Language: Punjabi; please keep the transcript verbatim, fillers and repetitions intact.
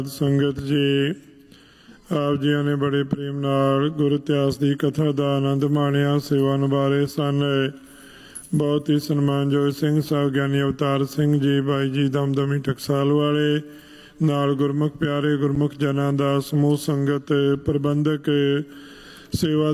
ਸੰਗਤ ਜੀ, ਆਪ ਜੀਆਂ ਨੇ ਬੜੇ ਪ੍ਰੇਮ ਨਾਲ ਗੁਰ ਇਤਿਹਾਸ ਦੀ ਕਥਾ ਦਾ ਆਨੰਦ ਮਾਣਿਆ। ਸੇਵਾ ਨਿਭਾਰੇ ਸਨ ਬਹੁਤ ਹੀ ਸਨਮਾਨਯੋਗ ਸਿੰਘ ਸਾਹਿਬ ਗਿਆਨੀ ਅਵਤਾਰ ਸਿੰਘ ਜੀ, ਬਾਈ ਜੀ ਦਮਦਮੀ ਟਕਸਾਲ ਵਾਲੇ, ਨਾਲ ਗੁਰਮੁਖ ਪਿਆਰੇ ਗੁਰਮੁਖ ਜਨਾਂ ਦਾ ਸਮੂਹ ਸੰਗਤ ਪ੍ਰਬੰਧਕ ਸੇਵਾ